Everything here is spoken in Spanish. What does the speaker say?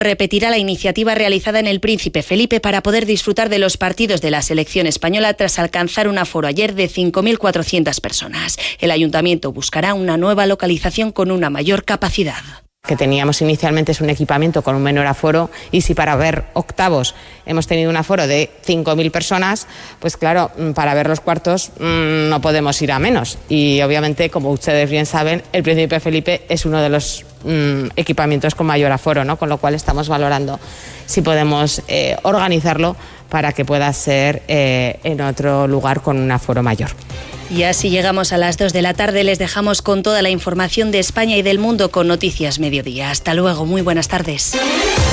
Repetirá la iniciativa realizada en el Príncipe Felipe para poder disfrutar de los partidos de la selección española tras alcanzar un aforo ayer de 5.400 personas. El ayuntamiento buscará una nueva localización con una mayor capacidad. Que teníamos inicialmente es un equipamiento con un menor aforo, y si para ver octavos hemos tenido un aforo de 5.000 personas, pues claro, para ver los cuartos no podemos ir a menos. Y obviamente, como ustedes bien saben, el Príncipe Felipe es uno de los equipamientos con mayor aforo, ¿no? Con lo cual estamos valorando si podemos organizarlo para que pueda ser en otro lugar con un aforo mayor. Y así llegamos a las 2 de la tarde. Les dejamos con toda la información de España y del mundo con Noticias Mediodía. Hasta luego, muy buenas tardes.